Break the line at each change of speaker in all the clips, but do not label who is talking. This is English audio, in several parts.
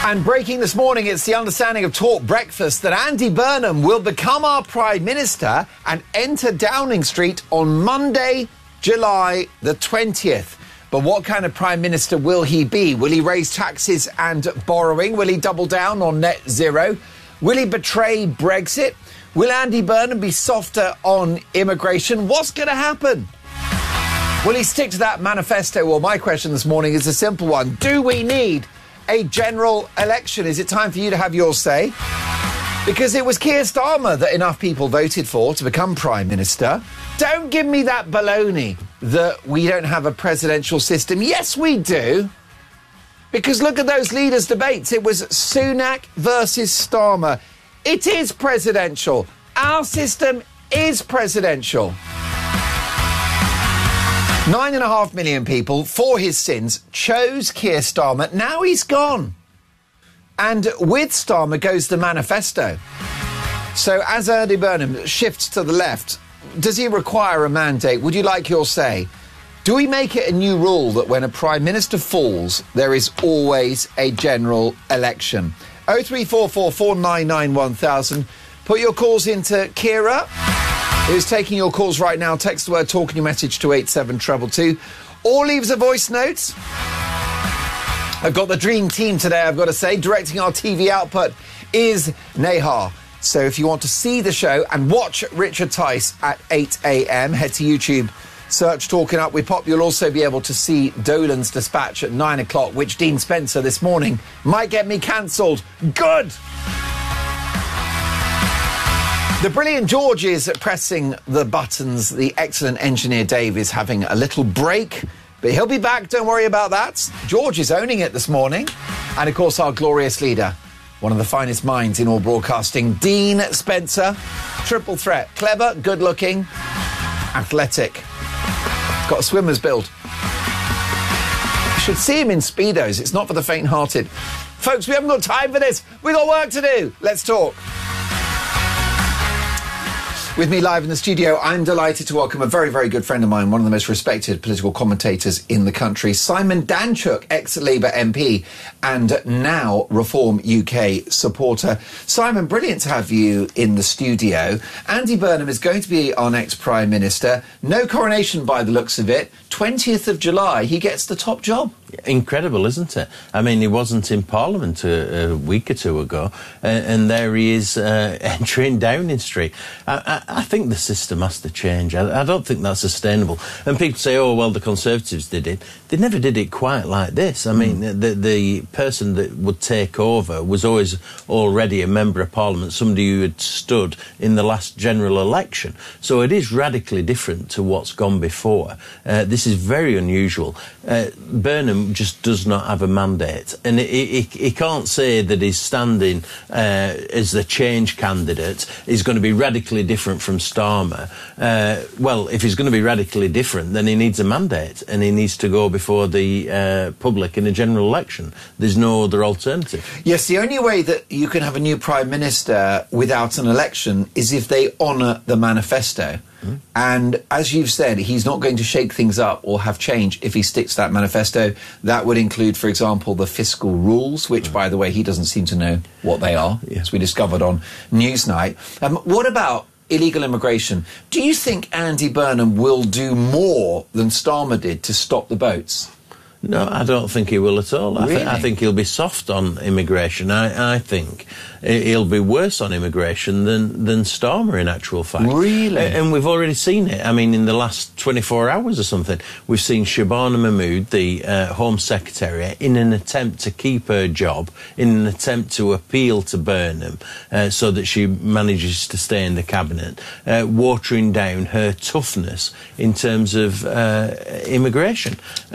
And breaking this morning, it's the understanding of Talk Breakfast that Andy Burnham will become our Prime Minister and enter Downing Street on Monday, July the 20th. But what kind of Prime Minister will he be? Will he raise taxes and borrowing? Will he double down on net zero? Will he betray Brexit? Will Andy Burnham be softer on immigration? What's going to happen? Will he stick to that manifesto? Well, my question this morning is a simple one. Do we need a general election? Is it time for you to have your say? Because it was Keir Starmer that enough people voted for to become Prime Minister. Don't give me that baloney that we don't have a presidential system. Yes, we do. Because look at those leaders' debates. It was Sunak versus Starmer. It is presidential. Our system is presidential. 9.5 million people, for his sins, chose Keir Starmer. Now he's gone. And with Starmer goes the manifesto. So as Andy Burnham shifts to the left, does he require a mandate? Would you like your say? Do we make it a new rule that when a Prime Minister falls, there is always a general election? 0344 499 1000. Put your calls into Kira, who's taking your calls right now. Text the word talk in your message to 87222. Or leaves a voice note. I've got the dream team today, I've got to say. Directing our TV output is Nehar. So if you want to see the show and watch Richard Tice at 8 a.m, head to YouTube, search Talking Up with Pop. You'll also be able to see Dolan's Dispatch at 9 o'clock, which Dean Spencer this morning might get me cancelled. Good! The brilliant George is pressing the buttons. The excellent engineer Dave is having a little break, but he'll be back, don't worry about that. George is owning it this morning. And, of course, our glorious leader, one of the finest minds in all broadcasting, Dean Spencer. Triple threat. Clever, good-looking, athletic. Got a swimmer's build. You should see him in Speedos. It's not for the faint-hearted. Folks, we haven't got time for this. We've got work to do. Let's talk. With me live in the studio, I'm delighted to welcome a very, very good friend of mine, one of the most respected political commentators in the country, Simon Danczuk, ex-Labour MP and now Reform UK supporter. Simon, brilliant to have you in the studio. Andy Burnham is going to be our next Prime Minister. No coronation by the looks of it. 20th of July, he gets the top job.
Incredible, isn't it? I mean, he wasn't in Parliament a week or two ago, and there he is entering Downing Street. I think the system has to change. I don't think that's sustainable. And people say, oh, well, the Conservatives did it. They never did it quite like this. I mean, the person that would take over was always already a member of Parliament, somebody who had stood in the last general election. So it is radically different to what's gone before. This is very unusual. Burnham just does not have a mandate, and he can't say that he's standing as the change candidate is going to be radically different from Starmer. Well, if he's going to be radically different, then he needs a mandate, and he needs to go before the public in a general election. There's no other alternative.
Yes, the only way that you can have a new Prime Minister without an election is if they honour the manifesto. And as you've said, he's not going to shake things up or have change if he sticks to that manifesto. That would include, for example, the fiscal rules, which, by the way, he doesn't seem to know what they are, as we discovered on Newsnight. What about illegal immigration? Do you think Andy Burnham will do more than Starmer did to stop the boats?
No, I don't think he will at all.
Really?
I think he'll be soft on immigration. I think he'll be worse on immigration than Starmer, in actual fact.
Really?
And we've already seen it. I mean, in the last 24 hours or something, we've seen Shabana Mahmood, the Home Secretary, in an attempt to keep her job, in an attempt to appeal to Burnham so that she manages to stay in the Cabinet, watering down her toughness in terms of immigration.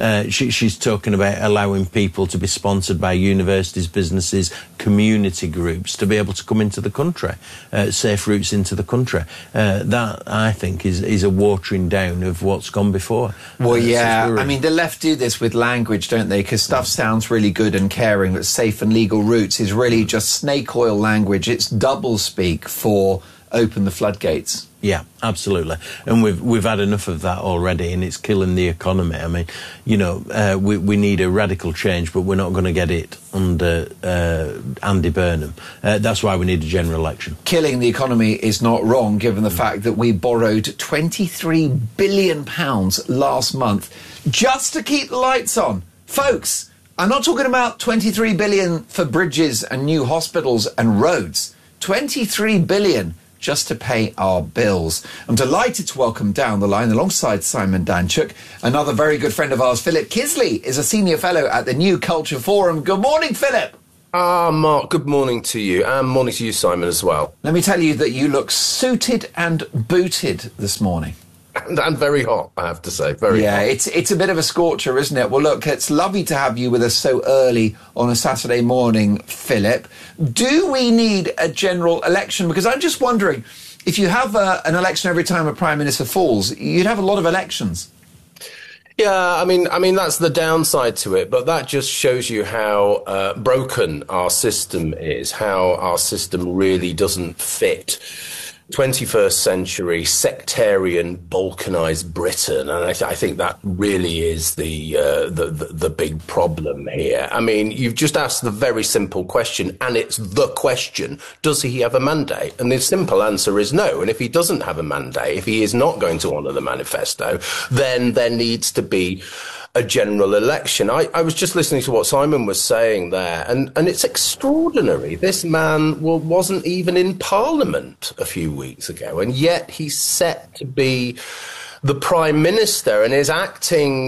She's talking about allowing people to be sponsored by universities, businesses, community groups to be able to come into the country, safe routes into the country. That, I think, is a watering down of what's gone before.
Well, yeah, I mean, the left do this with language, don't they? Because stuff sounds really good and caring, but safe and legal routes is really just snake oil language. It's double speak for open the floodgates.
Yeah, absolutely. And we've had enough of that already, and it's killing the economy. I mean, we need a radical change, but we're not going to get it under Andy Burnham. That's why we need a general election. Killing
the economy is not wrong, given the fact that we borrowed £23 billion last month just to keep the lights on. Folks, I'm not talking about £23 billion for bridges and new hospitals and roads. £23 billion just to pay our bills. I'm delighted to welcome down the line, alongside Simon Danczuk, another very good friend of ours. Philip Kisley is a senior fellow at the New Culture Forum. Good morning, Philip.
Mark, good morning to you, and morning to you, Simon, as well.
Let me tell you that you look suited and booted this morning.
And very hot, I have to say. Very hot.
Yeah, it's a bit of a scorcher, isn't it? Well, look, it's lovely to have you with us so early on a Saturday morning, Philip. Do we need a general election? Because I'm just wondering, if you have an election every time a Prime Minister falls, you'd have a lot of elections.
Yeah, I mean that's the downside to it, but that just shows you how broken our system is, how our system really doesn't fit 21st century sectarian balkanized Britain, and I think that really is the big problem here. I mean, you've just asked the very simple question, and it's the question: does he have a mandate? And the simple answer is no. And if he doesn't have a mandate, if he is not going to honour the manifesto, then there needs to be a general election. I was just listening to what Simon was saying there, and it's extraordinary. This man wasn't even in Parliament a few weeks ago, and yet he's set to be the Prime Minister and is acting,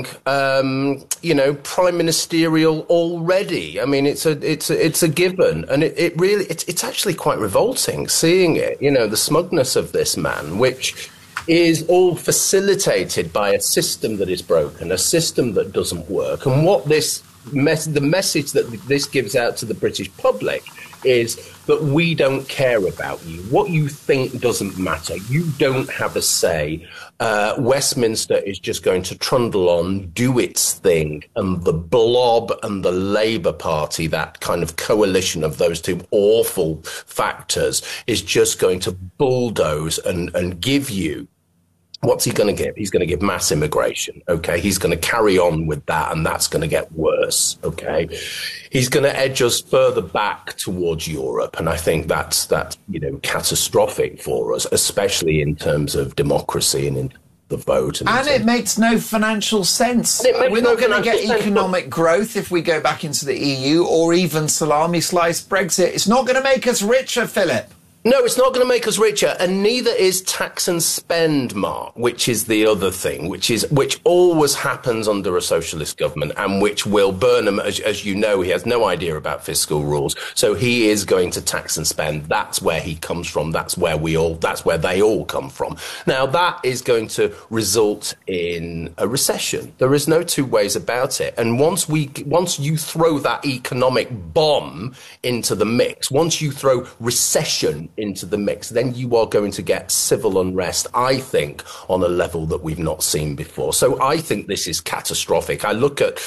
prime ministerial already. I mean, it's a given, and it's actually quite revolting seeing it. The smugness of this man, which is all facilitated by a system that is broken, a system that doesn't work. And what the message that this gives out to the British public is that we don't care about you. What you think doesn't matter. You don't have a say. Westminster is just going to trundle on, do its thing, and the Blob and the Labour Party, that kind of coalition of those two awful factors, is just going to bulldoze and give you. What's he going to give? He's going to give mass immigration, okay? He's going to carry on with that, and that's going to get worse, okay? He's going to edge us further back towards Europe, and I think that's catastrophic for us, especially in terms of democracy and in the vote.
And it makes no financial sense. We're not going to get economic growth if we go back into the EU, or even salami slice Brexit. It's not going to make us richer, Philip.
No, it's not going to make us richer, and neither is tax and spend, Mark, which is the other thing, which always happens under a socialist government, and which will Burnham, as you know, he has no idea about fiscal rules, so he is going to tax and spend. That's where he comes from. That's where they all come from. Now, that is going to result in a recession. There is no two ways about it. And once you throw that economic bomb into the mix, once you throw recession into the mix, then you are going to get civil unrest, I think, on a level that we've not seen before. So I think this is catastrophic. I look at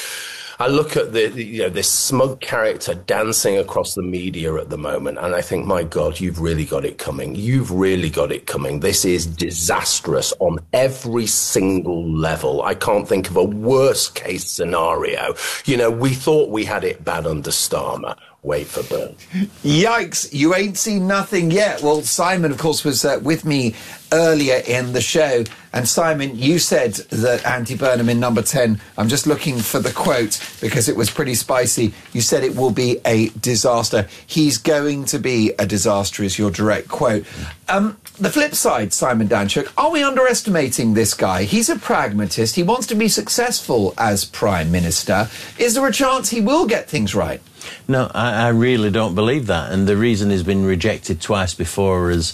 this smug character dancing across the media at the moment, and I think, my God, you've really got it coming. You've really got it coming. This is disastrous on every single level. I can't think of a worst case scenario. We thought we had it bad under Starmer. Wait for Burnham.
Yikes, you ain't seen nothing yet. Well, Simon, of course, was with me earlier in the show. And Simon, you said that Andy Burnham in number 10, I'm just looking for the quote because it was pretty spicy. You said it will be a disaster. He's going to be a disaster is your direct quote. The flip side, Simon Danczuk, are we underestimating this guy? He's a pragmatist. He wants to be successful as Prime Minister. Is there a chance he will get things right?
No, I really don't believe that, and the reason he's been rejected twice before as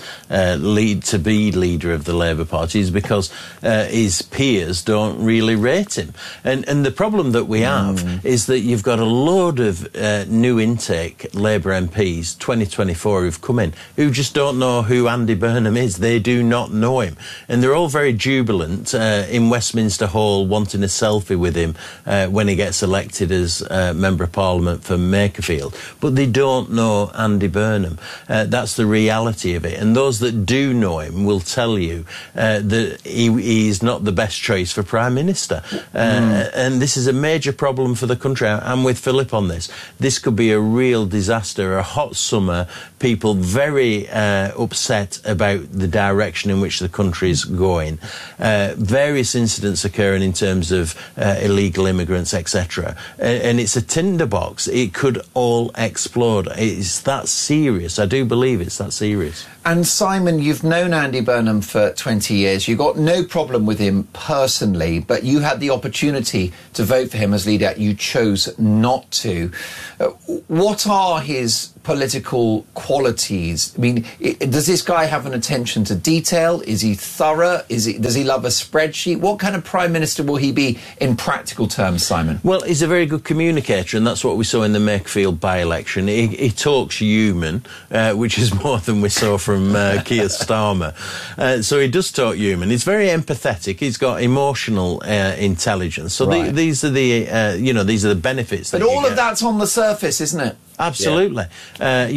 leader of the Labour Party is because his peers don't really rate him. And the problem that we have is that you've got a load of new intake Labour MPs, 2024, who've come in, who just don't know who Andy Burnham is. They do not know him. And they're all very jubilant in Westminster Hall, wanting a selfie with him when he gets elected as Member of Parliament for Makerfield, but they don't know Andy Burnham. That's the reality of it. And those that do know him will tell you that he is not the best choice for Prime Minister. And this is a major problem for the country. I'm with Philip on this. This could be a real disaster, a hot summer, people very upset about the direction in which the country is going. Various incidents occurring in terms of illegal immigrants, etc. And it's a tinderbox. It could all explode. It's that serious. I do believe it's that serious.
And Simon, you've known Andy Burnham for 20 years. You got no problem with him personally, but you had the opportunity to vote for him as leader. You chose not to. What are his political qualities? I mean, does this guy have an attention to detail? Is he thorough? Does he love a spreadsheet? What kind of Prime Minister will he be in practical terms, Simon?
Well, he's a very good communicator, and that's what we saw in the Makerfield by-election. He talks human, which is more than we saw from Keir Starmer. So he does talk human. He's very empathetic. He's got emotional intelligence. So these are the benefits.
But all of that's on the surface, isn't it?
Absolutely. Yeah.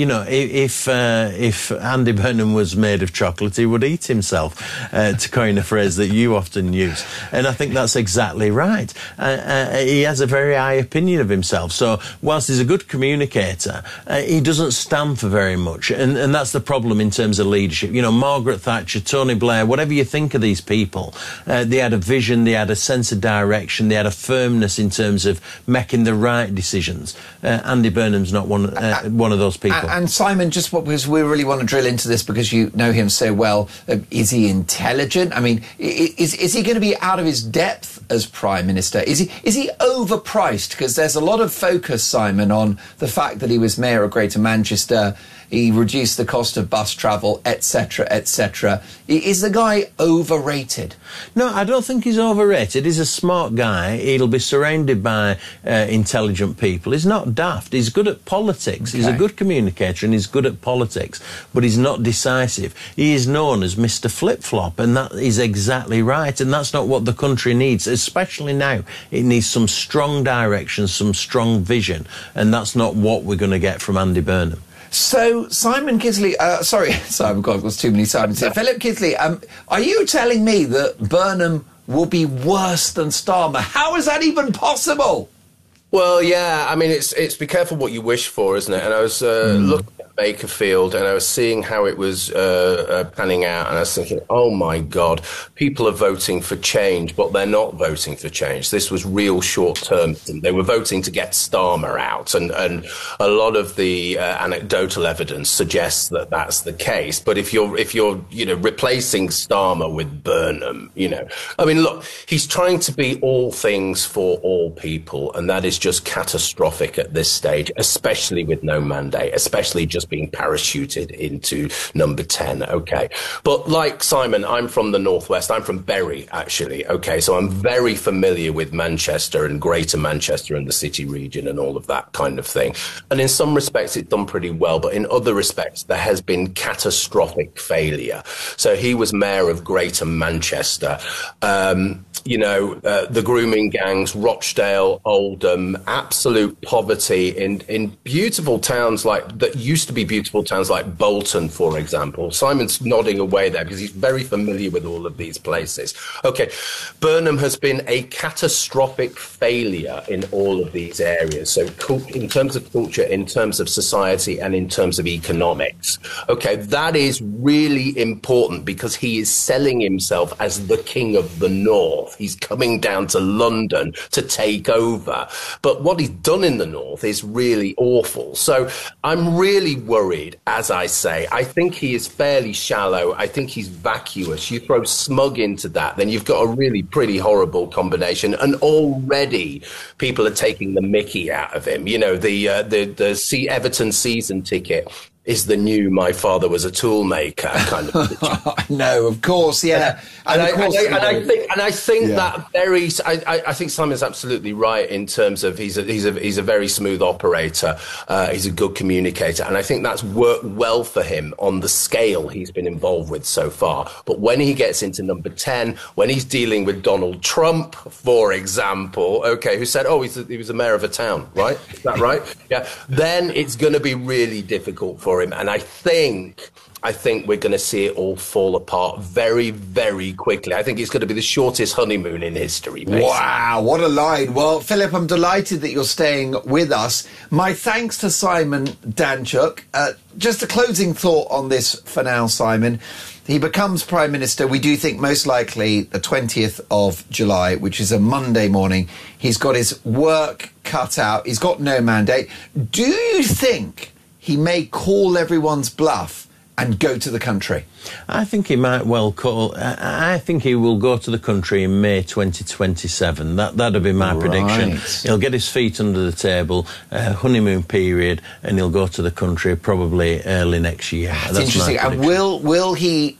If Andy Burnham was made of chocolate, he would eat himself, to coin a phrase that you often use. And I think that's exactly right. He has a very high opinion of himself. So whilst he's a good communicator, he doesn't stand for very much. And that's the problem in terms of leadership. You know, Margaret Thatcher, Tony Blair, whatever you think of these people, they had a vision, they had a sense of direction, they had a firmness in terms of making the right decisions. Andy Burnham's not one of those people.
And Simon, just because we really want to drill into this because you know him so well, is he intelligent? I mean, is he going to be out of his depth as Prime Minister? Is he overpriced? Because there's a lot of focus, Simon, on the fact that he was Mayor of Greater Manchester. He reduced the cost of bus travel, etc., etc. Is the guy overrated?
No, I don't think he's overrated. He's a smart guy. He'll be surrounded by intelligent people. He's not daft. He's good at politics. Okay. He's a good communicator and he's good at politics, but he's not decisive. He is known as Mr. Flip-Flop, and that is exactly right. And that's not what the country needs, especially now. It needs some strong direction, some strong vision, and that's not what we're going to get from Andy Burnham.
So, Simon Kisley, Simon, God, there's too many Simons here. Philip Kisley, are you telling me that Burnham will be worse than Starmer? How is that even possible?
Well, yeah, I mean, it's be careful what you wish for, isn't it? And I was looking at Makerfield and I was seeing how it was panning out, and I was thinking, oh my God, people are voting for change, but they're not voting for change. This was real short-term. They were voting to get Starmer out, and a lot of the anecdotal evidence suggests that that's the case. But if you're replacing Starmer with Burnham, I mean, look, he's trying to be all things for all people, and that is just catastrophic at this stage, especially with no mandate, especially just being parachuted into number 10. Okay. But like Simon, I'm from the Northwest. I'm from Bury, actually. Okay. So I'm very familiar with Manchester and Greater Manchester and the City region and all of that kind of thing. And in some respects, it's done pretty well. But in other respects, there has been catastrophic failure. So he was mayor of Greater Manchester. The grooming gangs, Rochdale, Oldham, absolute poverty in beautiful towns that used to be beautiful towns like Bolton, for example. Simon's nodding away there because he's very familiar with all of these places. Okay, Burnham has been a catastrophic failure in all of these areas. So in terms of culture, in terms of society, and in terms of economics. Okay, that is really important because he is selling himself as the king of the North. He's coming down to London to take over. But what he's done in the North is really awful. So I'm really worried, as I say. I think he is fairly shallow. I think he's vacuous. You throw smug into that, then you've got a really pretty horrible combination. And already people are taking the mickey out of him. The Everton season ticket is the new "my father was a tool maker" kind of picture.
No, of course, yeah.
I think Simon's absolutely right in terms of he's a very smooth operator. He's a good communicator, and I think that's worked well for him on the scale he's been involved with so far. But when he gets into number 10, when he's dealing with Donald Trump, for example, who said, he was the mayor of a town, right? Is that right? Yeah. Then it's going to be really difficult for him, and I think we're going to see it all fall apart very, very quickly. I think it's going to be the shortest honeymoon in history, basically.
Wow, what a line. Well, Philip, I'm delighted that you're staying with us. My thanks to Simon Danczuk. Just a closing thought on this for now, Simon. He becomes Prime Minister, we do think most likely the 20th of July, which is a Monday morning. He's got his work cut out. He's got no mandate. Do you think he may call everyone's bluff and go to the country?
I think he might well call. I think he will go to the country in May 2027. That'll be my prediction. He'll get his feet under the table, honeymoon period, and he'll go to the country probably early next year.
That's interesting. And will he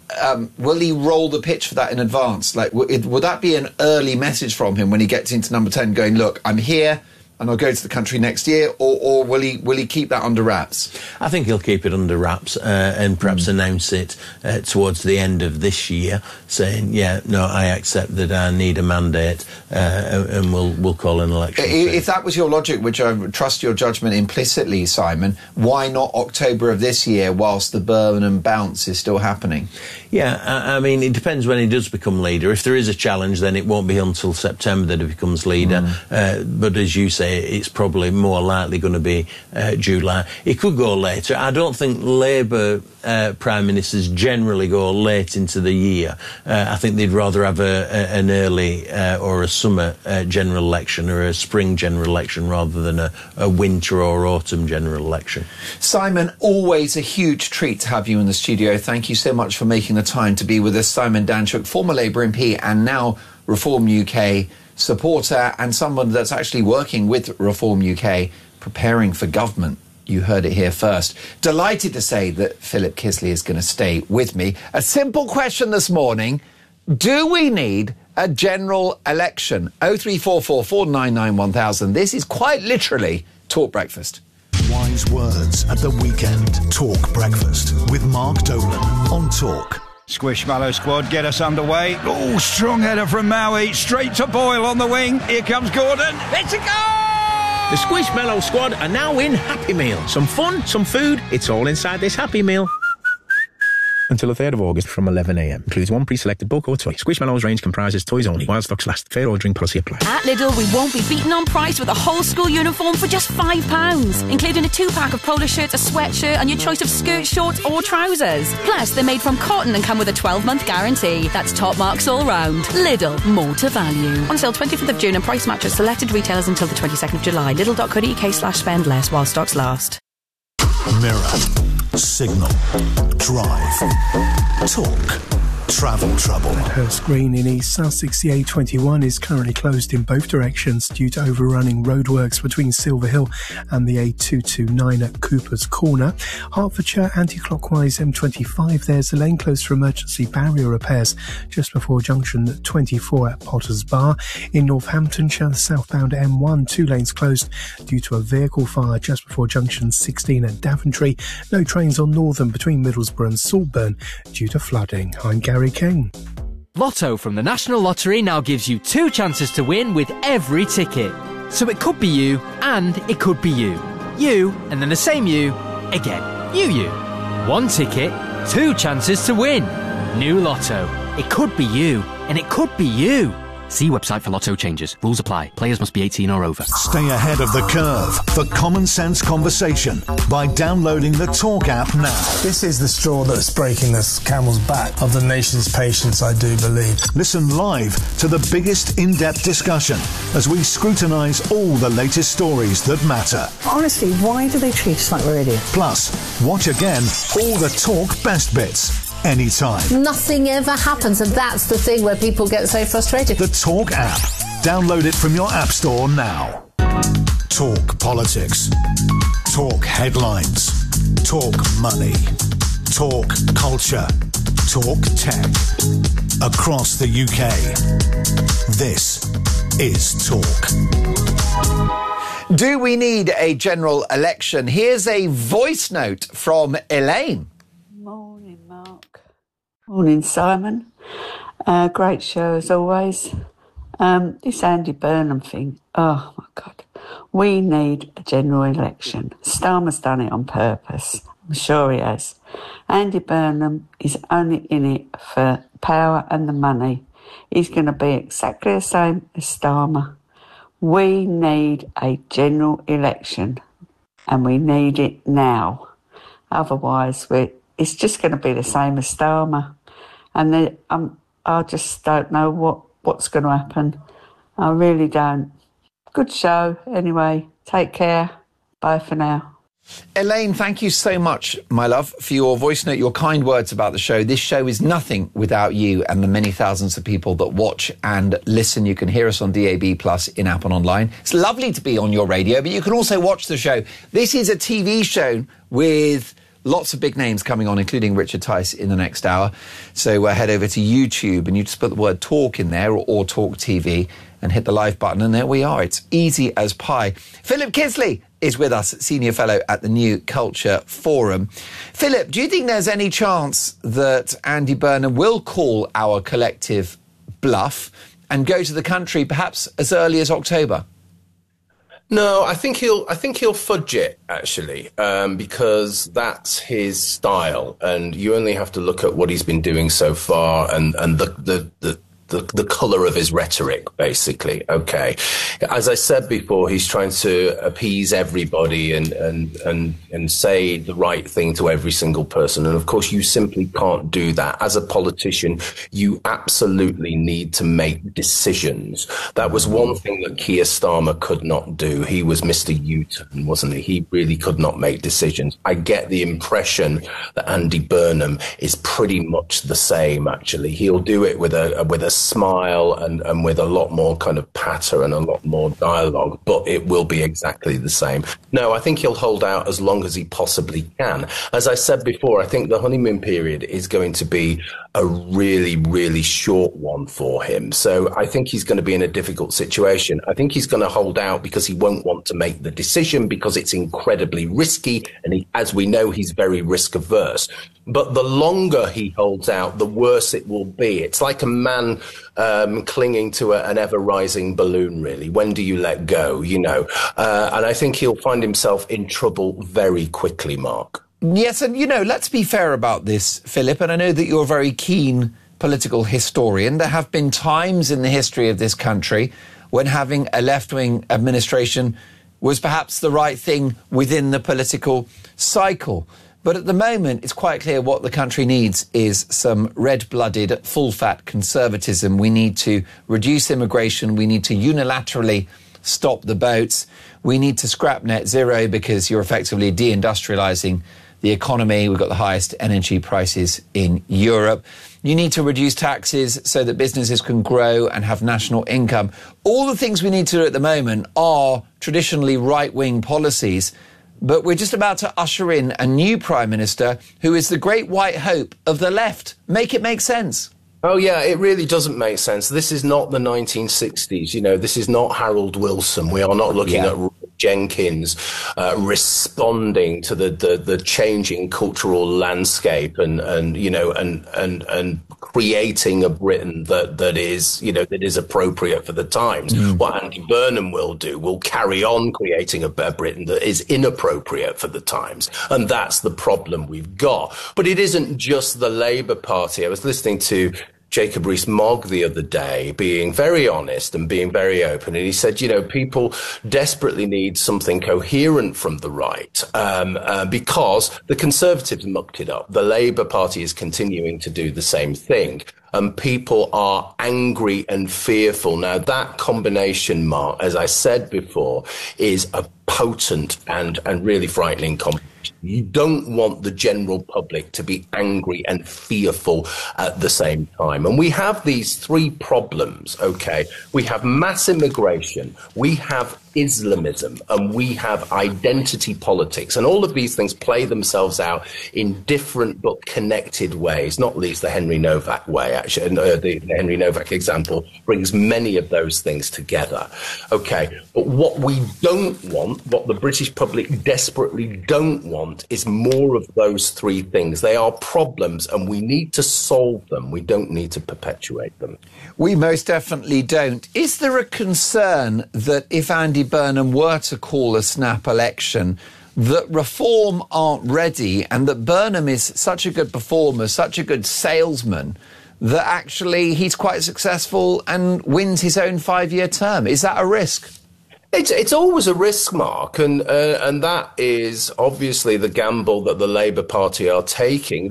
roll the pitch for that in advance? Like, would that be an early message from him when he gets into number 10, going, "Look, I'm here, and I'll go to the country next year," or will he keep that under wraps?
I think he'll keep it under wraps and perhaps announce it towards the end of this year, saying, I accept that I need a mandate, and we'll call an election.
If that was your logic, which I trust your judgment implicitly, Simon, why not October of this year whilst the Birmingham bounce is still happening?
Yeah, I mean, it depends when he does become leader. If there is a challenge, then it won't be until September that he becomes leader. But as you say, it's probably more likely going to be July. It could go later. I don't think Labour Prime Ministers generally go late into the year. I think they'd rather have an early or a summer general election or a spring general election rather than a winter or autumn general election.
Simon, always a huge treat to have you in the studio. Thank you so much for making the time to be with us. Simon Danczuk, former Labour MP and now Reform UK supporter, and someone that's actually working with Reform UK, preparing for government. You heard it here first. Delighted to say that Philip Kisley is going to stay with me. A simple question this morning. Do we need a general election? 0344 499 1000. This is quite literally Talk Breakfast.
Wise words at the weekend. Talk Breakfast with Mark Dolan on Talk.
Squishmallow squad, get us underway. Oh, strong header from Maui, straight to Boyle on the wing. Here comes Gordon. It's a goal!
The Squishmallow squad are now in Happy Meal. Some fun, some food, it's all inside this Happy Meal. Until the 3rd of August from 11 a.m. Includes one pre-selected book or toy. Squishmallows range comprises toys only. While stocks last. Fair ordering policy applies.
At Lidl, we won't be beaten on price with a whole school uniform for just £5, including a 2-pack of polo shirts, a sweatshirt, and your choice of skirts, shorts, or trousers. Plus, they're made from cotton and come with a 12-month guarantee. That's top marks all round. Lidl, more to value. On sale 25th of June and price matches selected retailers until the 22nd of July. Lidl.co.uk/spend less while stocks last.
Mirror. Signal. Drive. Talk. Travel trouble.
At Hurst Green in East Sussex, the A21 is currently closed in both directions due to overrunning roadworks between Silver Hill and the A229 at Cooper's Corner. Hertfordshire anti-clockwise M25, there's a lane closed for emergency barrier repairs just before junction 24 at Potter's Bar. In Northamptonshire, the southbound M1, 2 lanes closed due to a vehicle fire just before junction 16 at Daventry. No trains on Northern between Middlesbrough and Saltburn due to flooding. I'm Gary King.
Lotto from the National Lottery now gives you 2 chances to win with every ticket. So it could be you and it could be you. You and then the same you again. You. 1 ticket, 2 chances to win. New Lotto. It could be you and it could be you. See website for Lotto changes. Rules apply. Players must be 18 or over.
Stay ahead of the curve for common sense conversation by downloading the Talk app now.
This is the straw that's breaking the camel's back of the nation's patience, I do believe.
Listen live to the biggest in-depth discussion as we scrutinise all the latest stories that matter.
Honestly, why do they treat us like we're idiots?
Plus, watch again all the Talk best bits. Anytime.
Nothing ever happens, and that's the thing where people get so frustrated.
The Talk app. Download it from your app store now. Talk politics. Talk headlines. Talk money. Talk culture. Talk tech. Across the UK. This is Talk.
Do we need a general election? Here's a voice note from Elaine.
Morning, Mark. Morning, Simon. Great show as always. This Andy Burnham thing, oh my God. We need a general election. Starmer's done it on purpose. I'm sure he has. Andy Burnham is only in it for power and the money. He's going to be exactly the same as Starmer. We need a general election, and we need it now. Otherwise, it's just going to be the same as Starmer. And I just don't know what's going to happen. I really don't. Good show. Anyway, take care. Bye for now.
Elaine, thank you so much, my love, for your voice note, your kind words about the show. This show is nothing without you and the many thousands of people that watch and listen. You can hear us on DAB+, in-app and online. It's lovely to be on your radio, but you can also watch the show. This is a TV show with lots of big names coming on, including Richard Tice in the next hour. So head over to YouTube and you just put the word Talk in there or Talk TV and hit the live button, and there we are. It's easy as pie. Philip Kisley is with us, Senior Fellow at the New Culture Forum. Philip, do you think there's any chance that Andy Burnham will call our collective bluff and go to the country perhaps as early as October?
No, I think he'll fudge it, actually, because that's his style, and you only have to look at what he's been doing so far and the colour of his rhetoric, basically. Okay. As I said before, he's trying to appease everybody and say the right thing to every single person. And of course, you simply can't do that. As a politician, you absolutely need to make decisions. That was one thing that Keir Starmer could not do. He was Mr. U-turn, wasn't he? He really could not make decisions. I get the impression that Andy Burnham is pretty much the same, actually. He'll do it with a smile and with a lot more kind of patter and a lot more dialogue, but it will be exactly the same. No, I think he'll hold out as long as he possibly can. As I said before, I think the honeymoon period is going to be a really, really short one for him. So I think he's going to be in a difficult situation. I think he's going to hold out because he won't want to make the decision because it's incredibly risky. And as we know, he's very risk averse. But the longer he holds out, the worse it will be. It's like a man clinging to an ever-rising balloon, really. When do you let go, you know? And I think he'll find himself in trouble very quickly, Mark.
Yes, and, you know, let's be fair about this, Philip, and I know that you're a very keen political historian. There have been times in the history of this country when having a left-wing administration was perhaps the right thing within the political cycle. But at the moment, it's quite clear what the country needs is some red-blooded, full-fat conservatism. We need to reduce immigration. We need to unilaterally stop the boats. We need to scrap net zero because you're effectively deindustrializing the economy. We've got the highest energy prices in Europe. You need to reduce taxes so that businesses can grow and have national income. All the things we need to do at the moment are traditionally right-wing policies. But we're just about to usher in a new Prime Minister who is the great white hope of the left. Make it make sense.
Oh, yeah, it really doesn't make sense. This is not the 1960s. You know, this is not Harold Wilson. We are not looking at Jenkins responding to the changing cultural landscape and you know, and creating a Britain that is, you know, that is appropriate for the times. What Andy Burnham will do will carry on creating a Britain that is inappropriate for the times. And that's the problem we've got. But it isn't just the Labour Party. I was listening to Jacob Rees-Mogg the other day, being very honest and being very open. And he said, you know, people desperately need something coherent from the right because the Conservatives mucked it up. The Labour Party is continuing to do the same thing. And people are angry and fearful. Now, that combination, Mark, as I said before, is a potent and really frightening combination. You don't want the general public to be angry and fearful at the same time. And we have these three problems, okay? We have mass immigration, we have Islamism, and we have identity politics, and all of these things play themselves out in different but connected ways, not least the Henry Novak way, actually. And the Henry Novak example brings many of those things together. Okay, but what we don't want, what the British public desperately don't want, is more of those three things. They are problems, and we need to solve them. We don't need to perpetuate them.
We most definitely don't. Is there a concern that if Andy Burnham were to call a snap election, that Reform aren't ready, and that Burnham is such a good performer, such a good salesman, that actually he's quite successful and wins his own 5-year term? Is that a risk?
It's always a risk, Mark, and that is obviously the gamble that the Labour Party are taking.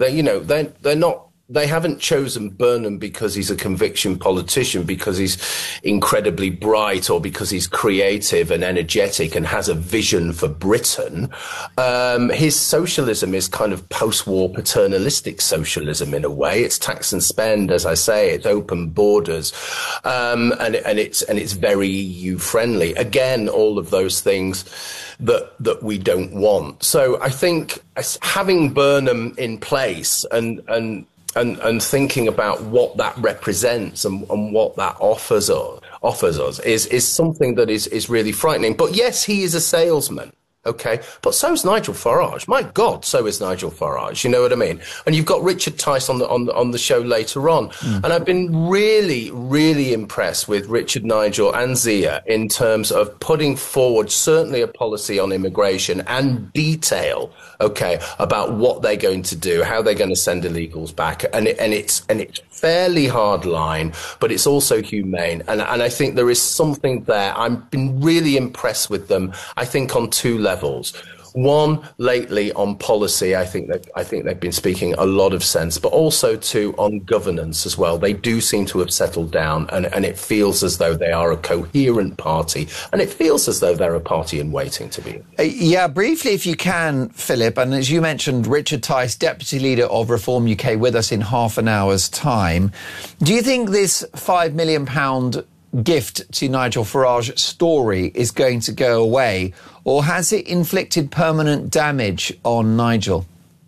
They haven't chosen Burnham because he's a conviction politician, because he's incredibly bright, or because he's creative and energetic and has a vision for Britain. His socialism is kind of post-war paternalistic socialism in a way. It's tax and spend, as I say. It's open borders, and it's very EU friendly. Again, all of those things that we don't want. So I think having Burnham in place and thinking about what that represents and what that offers us is something that is really frightening. But yes, he is a salesman. Okay, but so is Nigel Farage. My God, so is Nigel Farage. You know what I mean? And you've got Richard Tice on the show later on. And I've been really, really impressed with Richard, Nigel and Zia in terms of putting forward certainly a policy on immigration and detail, okay, about what they're going to do, how they're going to send illegals back. And it's fairly hard line, but it's also humane. And I think there is something there. I've been really impressed with them, I think, on two levels. One, lately on policy, I think they've been speaking a lot of sense, but also two, on governance as well. They do seem to have settled down, and it feels as though they are a coherent party, and it feels as though they're a party in waiting to be.
Yeah, briefly, if you can, Philip, and as you mentioned, Richard Tice, Deputy Leader of Reform UK, with us in half an hour's time. Do you think this £5 million gift to Nigel Farage story is going to go away, or has it inflicted permanent damage on Nigel?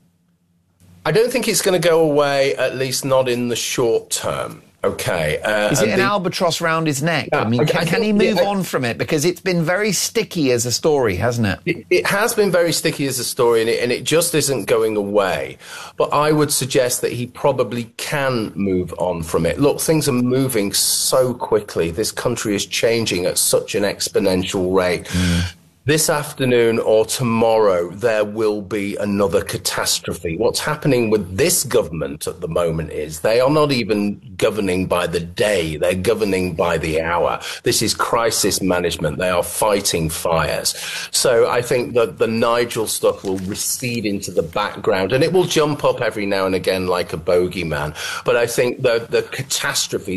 I don't think it's going to go away, at least not in the short term. Okay.
Is it an albatross round his neck?
Yeah,
I mean, can he move on from it? Because it's been very sticky as a story, hasn't it?
It has been very sticky as a story, and it just isn't going away. But I would suggest that he probably can move on from it. Look, things are moving so quickly. This country is changing at such an exponential rate. This afternoon or tomorrow, there will be another catastrophe. What's happening with this government at the moment is they are not even governing by the day. They're governing by the hour. This is crisis management. They are fighting fires. So I think that the Nigel stuff will recede into the background, and it will jump up every now and again like a bogeyman. But I think the catastrophe,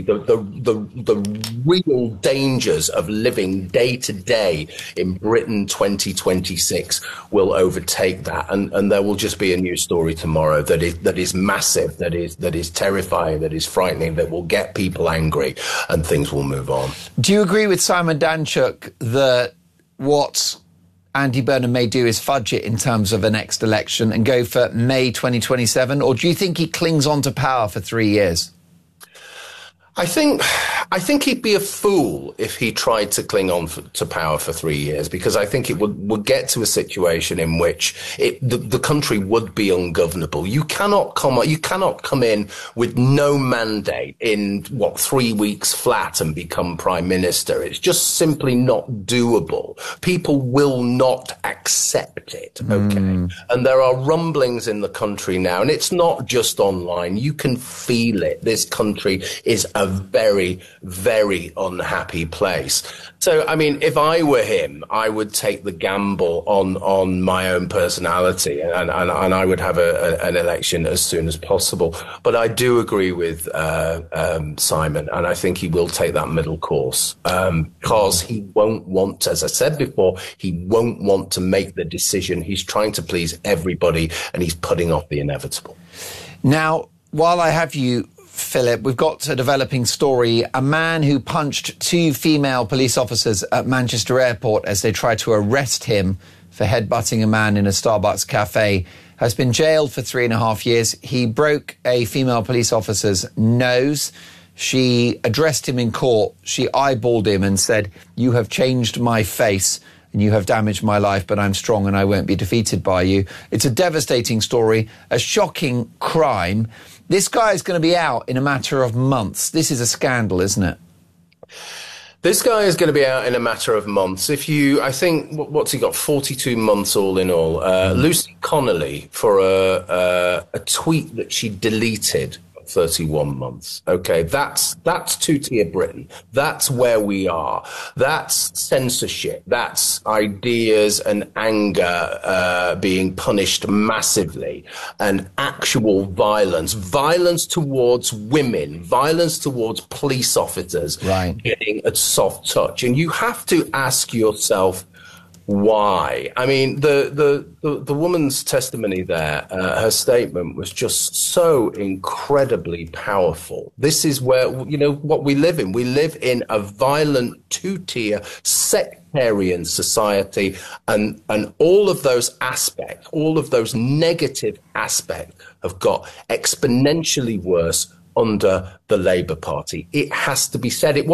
the real dangers of living day to day in Britain 2026 will overtake that, and there will just be a new story tomorrow that is massive, that is terrifying, that is frightening, that will get people angry, and things will move on.
Do you agree with Simon Danchuk that what Andy Burnham may do is fudge it in terms of a next election and go for May 2027, or do you think he clings on to power for 3 years?
I think he'd be a fool if he tried to cling on to power for 3 years, because I think it would get to a situation in which the country would be ungovernable. You cannot come in with no mandate in 3 weeks flat and become prime minister. It's just simply not doable. People will not accept it. Okay, and there are rumblings in the country now, and it's not just online. You can feel it. This country is a very, very unhappy place. So, I mean, if I were him, I would take the gamble on my own personality, and I would have an election as soon as possible. But I do agree with Simon, and I think he will take that middle course, because he won't want, as I said before, he won't want to make the decision. He's trying to please everybody, and he's putting off the inevitable.
Now, while I have you, Philip, we've got a developing story. A man who punched 2 female police officers at Manchester Airport as they tried to arrest him for headbutting a man in a Starbucks cafe has been jailed for 3.5 years. He broke a female police officer's nose. She addressed him in court. She eyeballed him and said, "You have changed my face and you have damaged my life, but I'm strong and I won't be defeated by you." It's a devastating story, a shocking crime. This guy is going to be out in a matter of months. This is a scandal, isn't it?
This guy is going to be out in a matter of months. I think, what's he got? 42 months all in all. Lucy Connolly, for a tweet that she deleted, 31 months. Okay, that's two-tier Britain. That's where we are. That's censorship. That's ideas and anger being punished massively, and actual violence towards women, violence towards police officers, getting a soft touch. And you have to ask yourself, why? I mean, the woman's testimony there, her statement was just so incredibly powerful. This is where, what we live in. We live in a violent, two-tier, sectarian society, and all of those aspects, all of those negative aspects have got exponentially worse under the Labour Party. It has to be said.